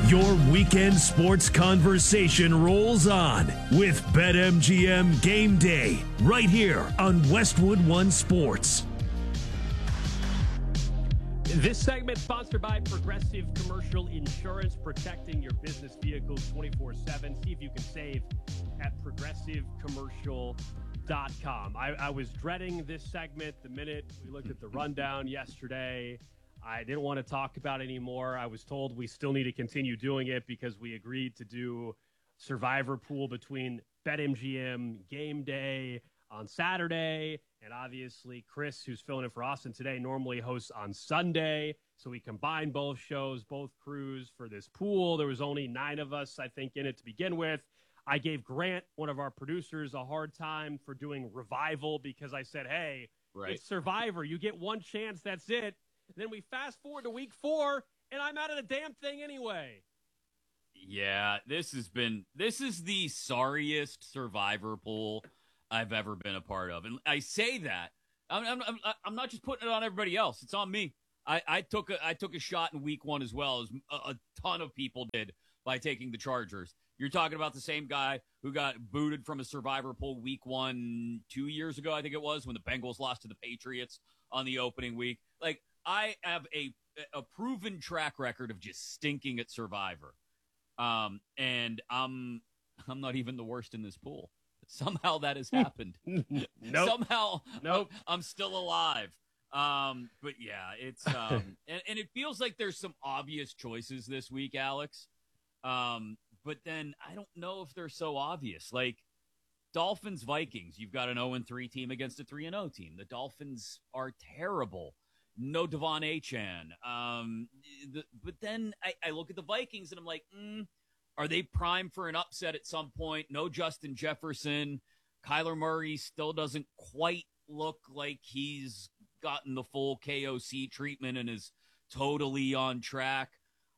Your weekend sports conversation rolls on with BetMGM Game Day right here on Westwood One Sports. This segment sponsored by Progressive Commercial Insurance, protecting your business vehicles 24/7. See if you can save at progressivecommercial.com. I was dreading this segment the minute we looked at the rundown yesterday. I didn't want to talk about it anymore. I was told we still need to continue doing it because we agreed to do Survivor Pool between BetMGM Game Day on Saturday, and obviously Chris, who's filling in for Austin today, normally hosts on Sunday. So we combined both shows, both crews for this pool. There was only 9 of us, I think, in it to begin with. I gave Grant, one of our producers, a hard time for doing Revival because I said, hey, It's Survivor. You get one chance, that's it. Then we fast forward to week 4, and I'm out of the damn thing anyway. Yeah, this is the sorriest Survivor pool I've ever been a part of, and I say that I'm not just putting it on everybody else. It's on me. I took a shot in week 1 as well, as a ton of people did by taking the Chargers. You're talking about the same guy who got booted from a Survivor pool week 1 2 years ago, I think it was, when the Bengals lost to the Patriots on the opening week. Like, I have a proven track record of just stinking at Survivor. And I'm not even the worst in this pool. Somehow that has happened. Nope. Somehow nope. I'm still alive. But yeah, it's and it feels like there's some obvious choices this week, Alex. But then I don't know if they're so obvious. Like Dolphins Vikings, you've got an 0-3 team against a 3-0 team. The Dolphins are terrible. No Devon Achane. But then I look at the Vikings and I'm like, are they primed for an upset at some point? No Justin Jefferson. Kyler Murray still doesn't quite look like he's gotten the full KOC treatment and is totally on track.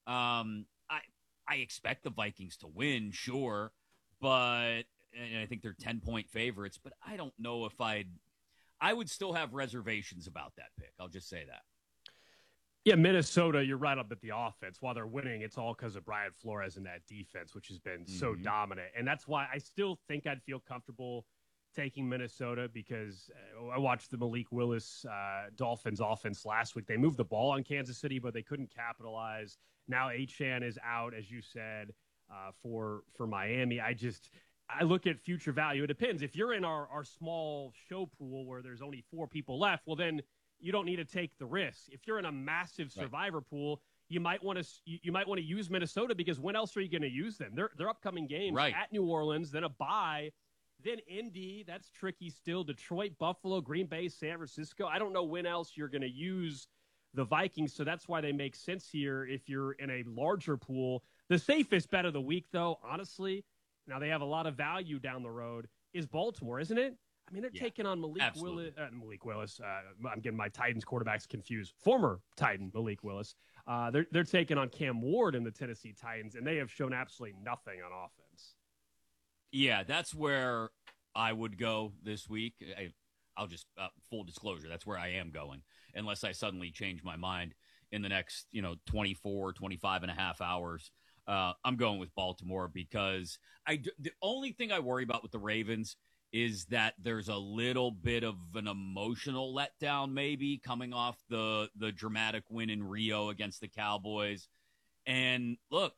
I expect the Vikings to win, sure, and I think they're 10-point favorites, but I don't know if I would still have reservations about that pick. I'll just say that. Yeah, Minnesota, you're right up at the offense. While they're winning, it's all because of Brian Flores and that defense, which has been so dominant. And that's why I still think I'd feel comfortable taking Minnesota, because I watched the Malik Willis Dolphins offense last week. They moved the ball on Kansas City, but they couldn't capitalize. Now Achane is out, as you said, for Miami. I look at future value. It depends. If you're in our small show pool where there's only 4 people left, well, then you don't need to take the risk. If you're in a massive Survivor pool, you might want to use Minnesota, because when else are you going to use them? Their upcoming games at New Orleans, then a bye, then Indy. That's tricky still. Detroit, Buffalo, Green Bay, San Francisco. I don't know when else you're going to use the Vikings, so that's why they make sense here if you're in a larger pool. The safest bet of the week, though, honestly, now they have a lot of value down the road, is Baltimore, isn't it? I mean, they're taking on Malik Willis. I'm getting my Titans quarterbacks confused. Former Titan Malik Willis. They're taking on Cam Ward in the Tennessee Titans, and they have shown absolutely nothing on offense. Yeah, that's where I would go this week. I'll just full disclosure, that's where I am going, unless I suddenly change my mind in the next 25 and a half hours. I'm going with Baltimore, because the only thing I worry about with the Ravens is that there's a little bit of an emotional letdown, maybe coming off the dramatic win in Rio against the Cowboys. And look,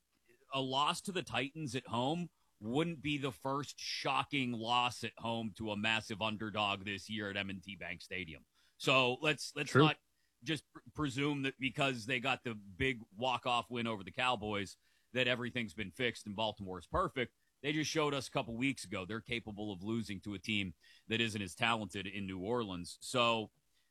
a loss to the Titans at home wouldn't be the first shocking loss at home to a massive underdog this year at M&T Bank Stadium. So let's not just presume that because they got the big walk-off win over the Cowboys that everything's been fixed and Baltimore is perfect. They just showed us a couple weeks ago they're capable of losing to a team that isn't as talented in New Orleans. So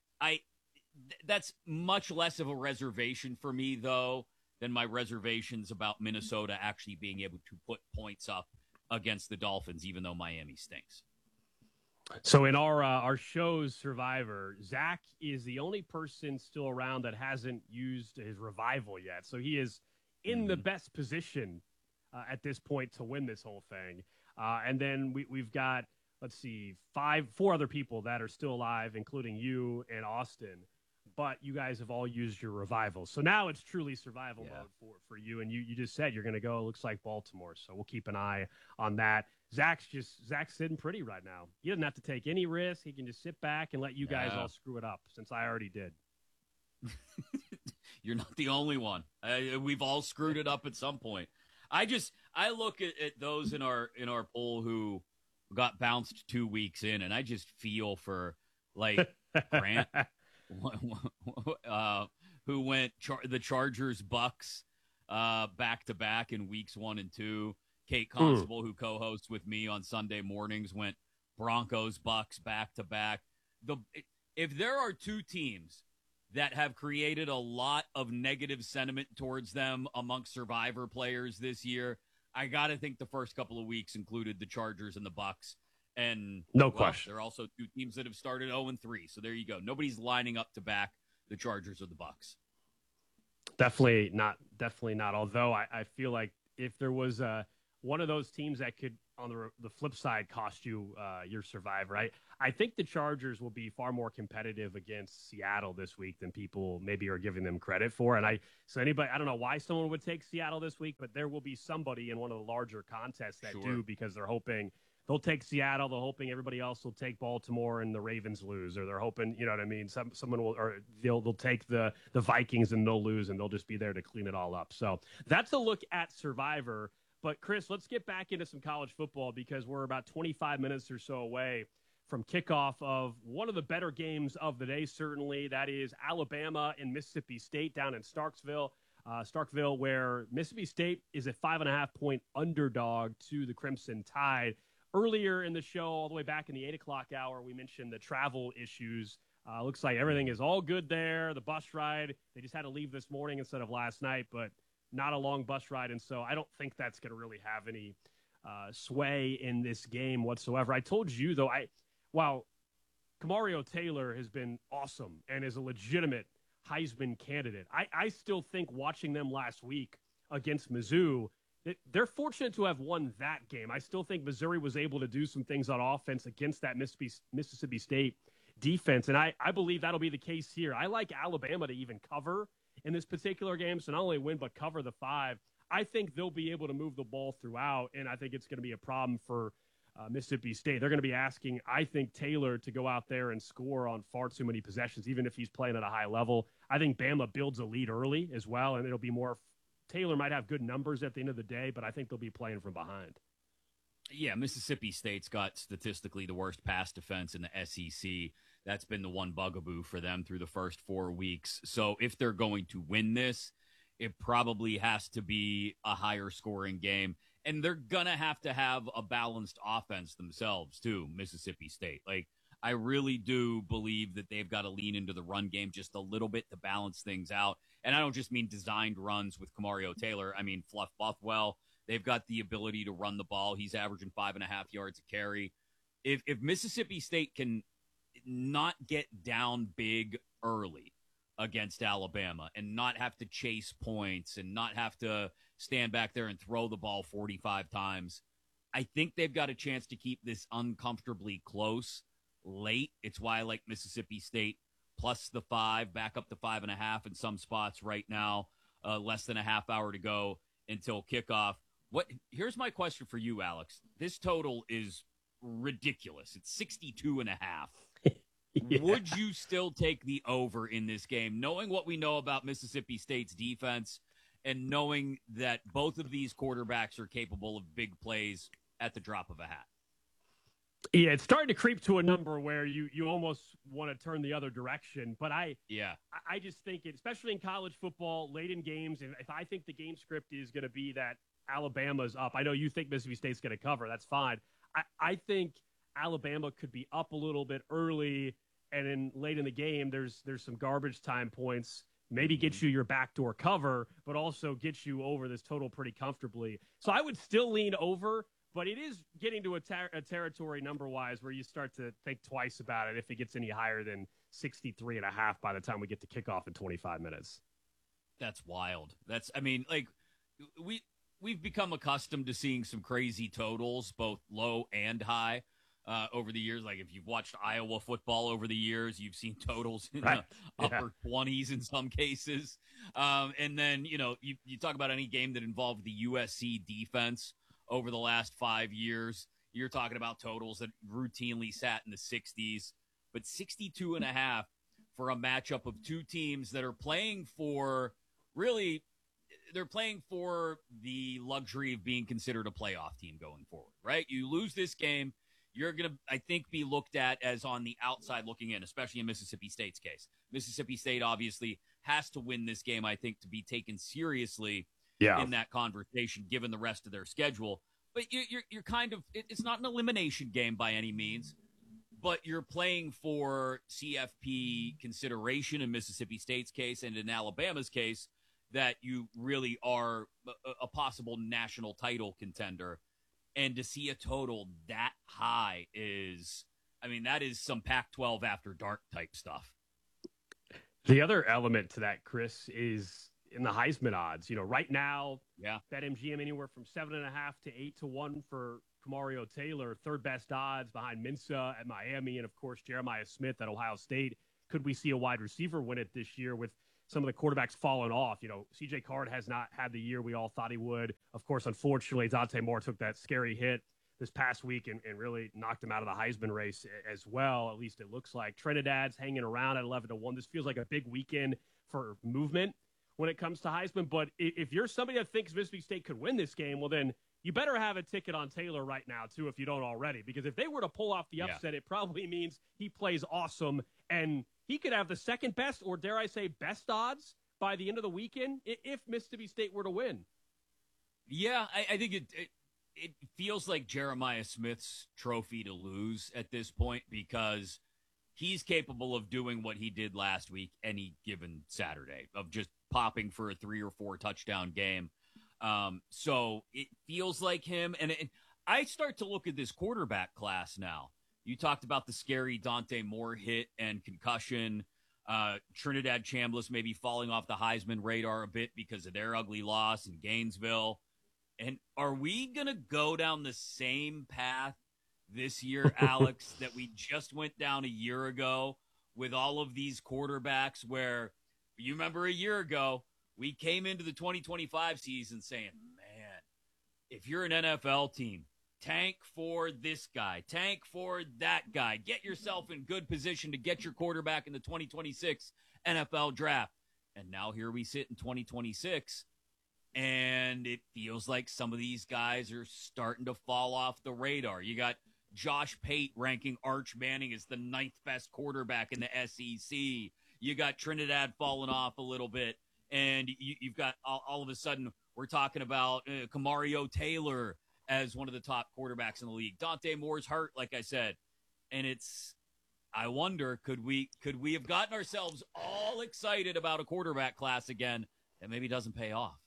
that's much less of a reservation for me, though, than my reservations about Minnesota actually being able to put points up against the Dolphins, even though Miami stinks. So in our show's Survivor, Zach is the only person still around that hasn't used his Revival yet. So he is in the best position at this point to win this whole thing. And then we've got, let's see, 4 other people that are still alive, including you and Austin. but you guys have all used your revivals. So now it's truly survival mode for you. And you just said you're going to go, it looks like Baltimore. So we'll keep an eye on that. Zach's sitting pretty right now. He doesn't have to take any risk. He can just sit back and let you guys all screw it up, since I already did. You're not the only one. We've all screwed it up at some point. I look at those in our poll who got bounced 2 weeks in, and I just feel for like Grant, who went the Chargers Bucks back to back in weeks 1 and 2. Kate Constable, who co-hosts with me on Sunday mornings, went Broncos Bucks back to back. If there are two teams that have created a lot of negative sentiment towards them amongst Survivor players this year, I got to think the first couple of weeks included the Chargers and the Bucks. And no question, there are also two teams that have started 0-3. So there you go. Nobody's lining up to back the Chargers or the Bucks. Definitely not. Although I feel like if there was one of those teams that could, on the flip side, cost you your Survivor, I think the Chargers will be far more competitive against Seattle this week than people maybe are giving them credit for. And I don't know why someone would take Seattle this week, but there will be somebody in one of the larger contests that do, because they're hoping they'll take Seattle. They're hoping everybody else will take Baltimore and the Ravens lose, or they're hoping, you know what I mean? Someone will, or they'll take the Vikings and they'll lose, and they'll just be there to clean it all up. So that's a look at Survivor. But Chris, let's get back into some college football, because we're about 25 minutes or so away from kickoff of one of the better games of the day, certainly. That is Alabama and Mississippi State down in Starkville, where Mississippi State is a 5.5-point underdog to the Crimson Tide. Earlier in the show, all the way back in the 8 o'clock hour, we mentioned the travel issues. Looks like everything is all good there. The bus ride, they just had to leave this morning instead of last night, but not a long bus ride, and so I don't think that's going to really have any sway in this game whatsoever. I told you, though, while Kamario Taylor has been awesome and is a legitimate Heisman candidate, I still think watching them last week against Mizzou, they're fortunate to have won that game. I still think Missouri was able to do some things on offense against that Mississippi State defense, and I believe that'll be the case here. I like Alabama to even cover in this particular game, so not only win but cover the 5. I think they'll be able to move the ball throughout, and I think it's going to be a problem for Mississippi State. They're going to be asking, I think, Taylor to go out there and score on far too many possessions, even if he's playing at a high level. I think Bama builds a lead early as well, and it'll be more – Taylor might have good numbers at the end of the day, but I think they'll be playing from behind. Yeah, Mississippi State's got statistically the worst pass defense in the SEC. That's been the one bugaboo for them through the first 4 weeks. So if they're going to win this, it probably has to be a higher scoring game. And they're going to have a balanced offense themselves, too, Mississippi State. Like, I really do believe that they've got to lean into the run game just a little bit to balance things out. And I don't just mean designed runs with Kamario Taylor. I mean Fluff Bothwell. They've got the ability to run the ball. He's averaging 5.5 yards a carry. If Mississippi State can not get down big early against Alabama and not have to chase points and not have to stand back there and throw the ball 45 times, I think they've got a chance to keep this uncomfortably close late. It's why I like Mississippi State plus the 5, back up to 5.5 in some spots right now. Less than a half hour to go until kickoff. Here's my question for you, Alex. This total is ridiculous. It's 62.5. Yeah. Would you still take the over in this game, knowing what we know about Mississippi State's defense and knowing that both of these quarterbacks are capable of big plays at the drop of a hat? Yeah, it's starting to creep to a number where you almost want to turn the other direction. But I just think, especially in college football, late in games, if I think the game script is going to be that Alabama's up, I know you think Mississippi State's going to cover. That's fine. I think Alabama could be up a little bit early, and then late in the game, there's some garbage time points. Maybe get you your backdoor cover, but also get you over this total pretty comfortably. So I would still lean over. But it is getting to a territory number-wise where you start to think twice about it if it gets any higher than 63.5 by the time we get to kickoff in 25 minutes. That's wild. We've become accustomed to seeing some crazy totals, both low and high. over the years. Like if you've watched Iowa football over the years, you've seen totals in Right. the upper 20s in some cases. And then, you talk about any game that involved the USC defense over the last 5 years, you're talking about totals that routinely sat in the 60s, but 62.5 for a matchup of two teams that are playing for they're playing for the luxury of being considered a playoff team going forward, right? You lose this game, you're going to, I think, be looked at as on the outside looking in, especially in Mississippi State's case. Mississippi State obviously has to win this game, I think, to be taken seriously in that conversation, given the rest of their schedule. But you're kind of, it's not an elimination game by any means, but you're playing for CFP consideration in Mississippi State's case and in Alabama's case that you really are a possible national title contender. And to see a total that high that is some Pac-12 after dark type stuff. The other element to that, Chris, is in the Heisman odds. Right now, BetMGM anywhere from 7.5 to 8-1 for Kamario Taylor, third best odds behind Mensa at Miami, and of course Jeremiah Smith at Ohio State. Could we see a wide receiver win it this year with some of the quarterbacks falling off? CJ Card has not had the year we all thought he would. Of course, unfortunately, Dante Moore took that scary hit this past week and really knocked him out of the Heisman race as well. At least it looks like. Trinidad's hanging around at 11-1. This feels like a big weekend for movement when it comes to Heisman. But if you're somebody that thinks Mississippi State could win this game, well, then you better have a ticket on Taylor right now, too, if you don't already. Because if they were to pull off the upset, it probably means he plays awesome. And he could have the second best, or dare I say best odds by the end of the weekend if Mississippi State were to win. Yeah, I think it feels like Jeremiah Smith's trophy to lose at this point because he's capable of doing what he did last week any given Saturday, of just popping for a 3 or 4 touchdown game. So it feels like him. And I start to look at this quarterback class now. You talked about the scary Dante Moore hit and concussion. Trinidad Chambliss maybe falling off the Heisman radar a bit because of their ugly loss in Gainesville. And are we going to go down the same path this year, Alex, that we just went down a year ago with all of these quarterbacks where you remember a year ago, we came into the 2025 season saying, man, if you're an NFL team, tank for this guy, tank for that guy, get yourself in good position to get your quarterback in the 2026 NFL draft. And now here we sit in 2026, and it feels like some of these guys are starting to fall off the radar. You got Josh Pate ranking Arch Manning as the 9th best quarterback in the SEC. You got Trinidad falling off a little bit, and you've got all of a sudden we're talking about Kamario Taylor as one of the top quarterbacks in the league. Dante Moore's hurt, like I said, and I wonder, could we have gotten ourselves all excited about a quarterback class again that maybe doesn't pay off?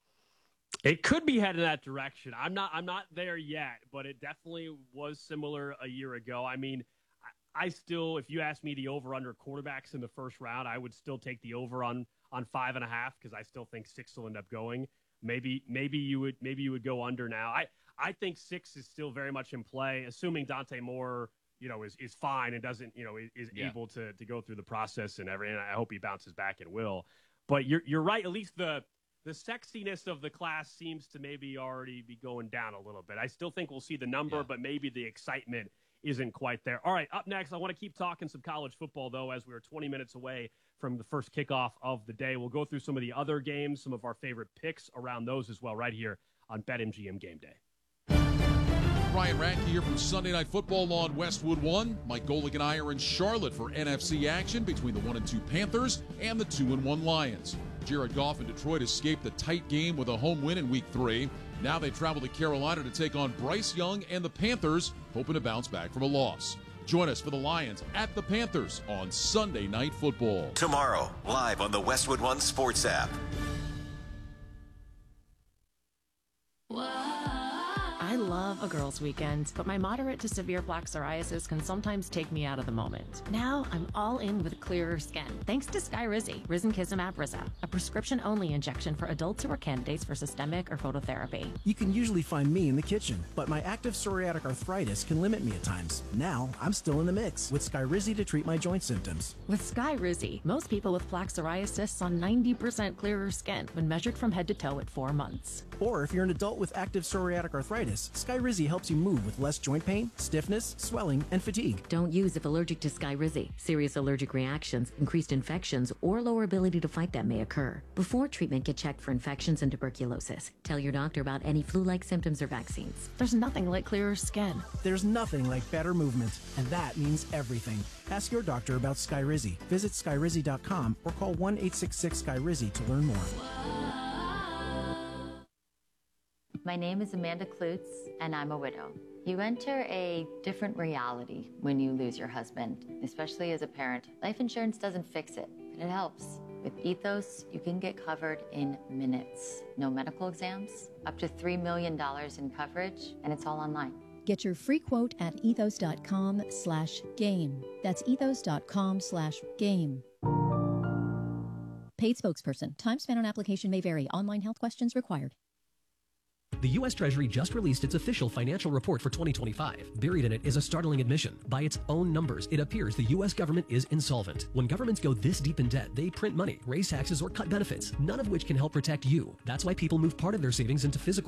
It could be headed in that direction. I'm not there yet, but it definitely was similar a year ago. I mean, I still, if you ask me the over/under quarterbacks in the first round, I would still take the over on 5.5 because I still think 6 will end up going. Maybe you would go under now. I think 6 is still very much in play, assuming Dante Moore, is fine and doesn't, is able to go through the process and everything. I hope he bounces back and will. But you're right. At least the sexiness of the class seems to maybe already be going down a little bit. I still think we'll see the number, but maybe the excitement isn't quite there. All right, up next, I want to keep talking some college football, though, as we're 20 minutes away from the first kickoff of the day. We'll go through some of the other games, some of our favorite picks around those as well, right here on BetMGM Game Day. Ryan Radke here from Sunday Night Football on Westwood One. Mike Golick and I are in Charlotte for NFC action between the 1-2 Panthers and the 2-1 Lions. Jared Goff and Detroit escaped the tight game with a home win in Week 3. Now they travel to Carolina to take on Bryce Young and the Panthers, hoping to bounce back from a loss. Join us for the Lions at the Panthers on Sunday Night Football. Tomorrow, live on the Westwood One Sports app. I love a girls' weekend, but my moderate to severe plaque psoriasis can sometimes take me out of the moment. Now I'm all in with clearer skin, thanks to Skyrizi, risankizumab Riza, a prescription-only injection for adults who are candidates for systemic or phototherapy. You can usually find me in the kitchen, but my active psoriatic arthritis can limit me at times. Now I'm still in the mix with Skyrizi to treat my joint symptoms. With Skyrizi, most people with plaque psoriasis saw 90% clearer skin when measured from head to toe at 4 months. Or if you're an adult with active psoriatic arthritis, Skyrizi helps you move with less joint pain, stiffness, swelling, and fatigue. Don't use if allergic to Skyrizi. Serious allergic reactions, increased infections, or lower ability to fight them may occur. Before treatment, get checked for infections and tuberculosis. Tell your doctor about any flu-like symptoms or vaccines. There's nothing like clearer skin. There's nothing like better movement, and that means everything. Ask your doctor about Skyrizi. Visit Skyrizi.com or call 1-866-SKYRIZI to learn more. My name is Amanda Klutz, and I'm a widow. You enter a different reality when you lose your husband, especially as a parent. Life insurance doesn't fix it, but it helps. With Ethos, you can get covered in minutes. No medical exams, up to $3 million in coverage, and it's all online. Get your free quote at ethos.com/game. That's ethos.com/game. Paid spokesperson. Time spent on application may vary. Online health questions required. The U.S. Treasury just released its official financial report for 2025. Buried in it is a startling admission. By its own numbers, it appears the U.S. government is insolvent. When governments go this deep in debt, they print money, raise taxes, or cut benefits, none of which can help protect you. That's why people move part of their savings into physical